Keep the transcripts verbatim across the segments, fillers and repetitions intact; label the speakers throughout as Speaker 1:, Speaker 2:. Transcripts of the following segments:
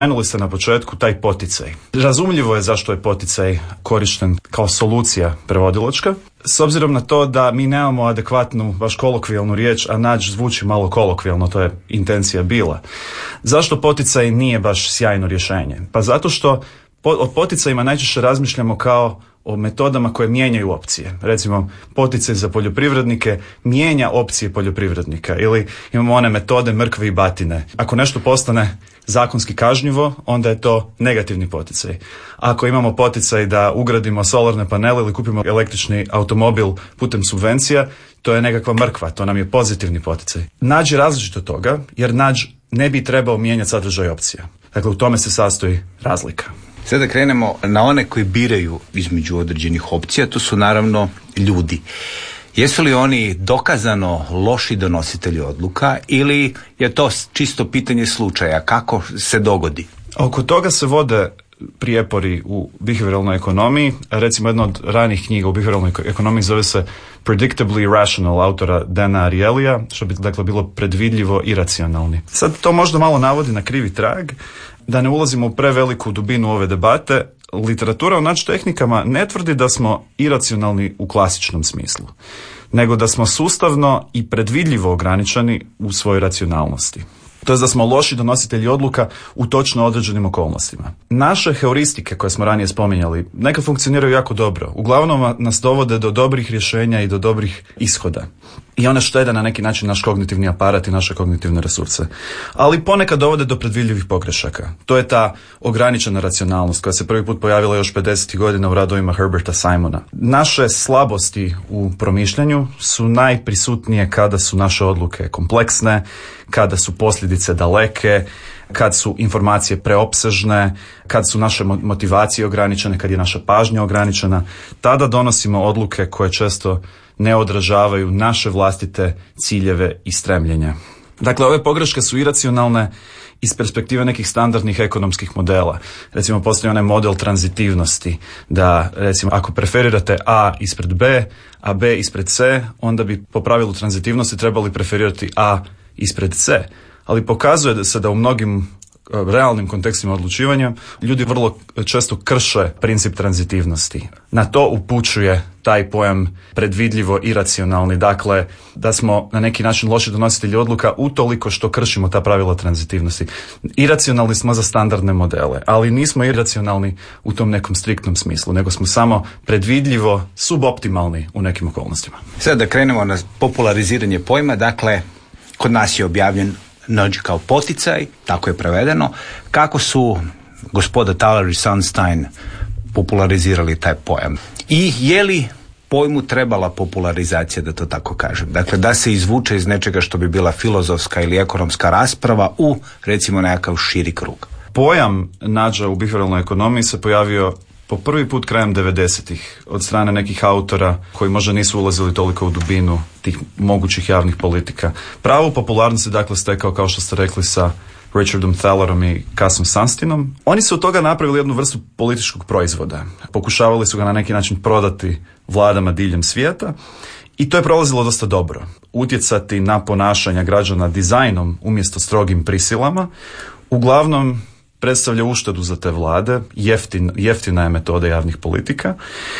Speaker 1: Spomenuli ste na početku taj poticaj. Razumljivo je zašto je poticaj korišten kao solucija prevodilačka, s obzirom na to da mi nemamo adekvatnu, baš kolokvijalnu riječ, a nađ zvuči malo kolokvijalno, to je intencija bila. Zašto poticaj nije baš sjajno rješenje? Pa zato što o poticajima najčešće razmišljamo kao o metodama koje mijenjaju opcije. Recimo, poticaj za poljoprivrednike mijenja opcije poljoprivrednika, ili imamo one metode mrkve i batine. Ako nešto postane zakonski kažnjivo, onda je to negativni poticaj. Ako imamo poticaj da ugradimo solarne panele ili kupimo električni automobil putem subvencija, to je nekakva mrkva, to nam je pozitivni poticaj. Nađ je različit od toga, jer nađ ne bi trebao mijenjati sadržaj opcija. Dakle, u tome se sastoji razlika.
Speaker 2: Sada krenemo na one koji biraju između određenih opcija, to su naravno ljudi. Jesu li oni dokazano loši donositelji odluka ili je to čisto pitanje slučaja, kako se dogodi?
Speaker 1: Oko toga se vode prijepori u behavioralnoj ekonomiji. Recimo, jedna od ranih knjiga u behavioralnoj ekonomiji zove se Predictably Rational, autora Dana Arielyja, što bi dakle bilo predvidljivo i racionalni. Sad to možda malo navodi na krivi trag, da ne ulazimo u preveliku dubinu ove debate. Literatura o nač tehnikama ne tvrdi da smo iracionalni u klasičnom smislu, nego da smo sustavno i predvidljivo ograničeni u svojoj racionalnosti. To je da smo loši donositelji odluka u točno određenim okolnostima. Naše heuristike koje smo ranije spominjali nekad funkcioniraju jako dobro. Uglavnom nas dovode do dobrih rješenja i do dobrih ishoda. I one štede na neki način naš kognitivni aparat i naše kognitivne resurse. Ali ponekad dovode do predvidljivih pogrešaka. To je ta ograničena racionalnost koja se prvi put pojavila još pedesetih godina u radovima Herberta Simona. Naše slabosti u promišljanju su najprisutnije kada su naše odluke kompleksne, kada su posljedice daleke, kad su informacije preopsežne, kad su naše motivacije ograničene, kad je naša pažnja ograničena. Tada donosimo odluke koje često ne odražavaju naše vlastite ciljeve i stremljenja. Dakle, ove pogreške su iracionalne iz perspektive nekih standardnih ekonomskih modela. Recimo, postoji onaj model tranzitivnosti, da recimo ako preferirate A ispred B, a B ispred C, onda bi po pravilu tranzitivnosti trebali preferirati A ispred C. Ali pokazuje da se da u mnogim realnim kontekstima odlučivanja ljudi vrlo često krše princip tranzitivnosti. Na to upućuje taj pojam predvidljivo iracionalni, dakle da smo na neki način loši donositelji odluka utoliko što kršimo ta pravila tranzitivnosti. Iracionalni smo za standardne modele, ali nismo iracionalni u tom nekom striktnom smislu, nego smo samo predvidljivo suboptimalni u nekim okolnostima.
Speaker 2: Sada da krenemo na populariziranje pojma, dakle kod nas je objavljen nudge kao poticaj, tako je prevedeno. Kako su gospoda Thaler i Sunstein popularizirali taj pojam? I je li pojmu trebala popularizacija, da to tako kažem? Dakle, da se izvuče iz nečega što bi bila filozofska ili ekonomska rasprava u, recimo, nekakav širi krug.
Speaker 1: Pojam nudgea u behavioralnoj ekonomiji se pojavio po prvi put krajem devedesetih od strane nekih autora koji možda nisu ulazili toliko u dubinu tih mogućih javnih politika. Pravu popularnost je dakle stekao, kao što ste rekli, sa Richardom Thalerom i Casom Sunsteinom. Oni su od toga napravili jednu vrstu političkog proizvoda. Pokušavali su ga na neki način prodati vladama diljem svijeta i to je prolazilo dosta dobro. Utjecati na ponašanja građana dizajnom umjesto strogim prisilama uglavnom predstavlja uštedu za te vlade, jeftin, jeftina je metoda javnih politika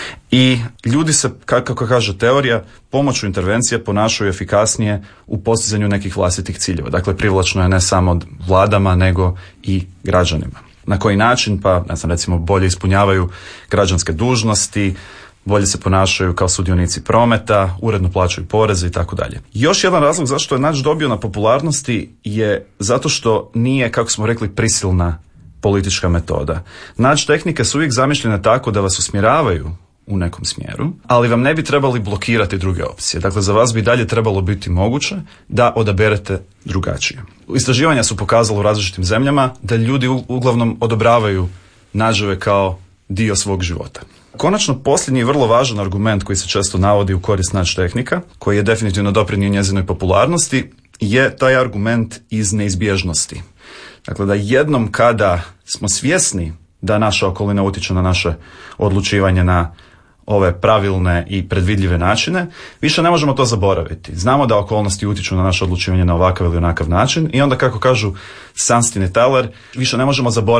Speaker 1: i ljudi se, kako kaže teorija, pomoću intervencije ponašaju efikasnije u postizanju nekih vlastitih ciljeva. Dakle, privlačno je ne samo vladama, nego i građanima. Na koji način? Pa, ne znam, recimo, bolje ispunjavaju građanske dužnosti, bolje se ponašaju kao sudionici prometa, uredno plaćaju poreze i tako dalje. Još jedan razlog zašto je nudge dobio na popularnosti je zato što nije, kako smo rekli, prisilna politička metoda. Nudge tehnike su uvijek zamišljene tako da vas usmjeravaju u nekom smjeru, ali vam ne bi trebali blokirati druge opcije. Dakle, za vas bi dalje trebalo biti moguće da odaberete drugačije. Istraživanja su pokazala u različitim zemljama da ljudi uglavnom odobravaju nudževe kao dio svog života. Konačno, posljednji vrlo važan argument koji se često navodi u korist nudge tehnika, koji je definitivno doprinio njezinoj popularnosti, je taj argument iz neizbježnosti. Dakle, da jednom kada smo svjesni da naša okolina utječe na naše odlučivanje, na ove pravilne i predvidljive načine, više ne možemo to zaboraviti. Znamo da okolnosti utječu na naše odlučivanje na ovakav ili onakav način i onda, kako kažu Sunstein i Thaler, više ne možemo zaboraviti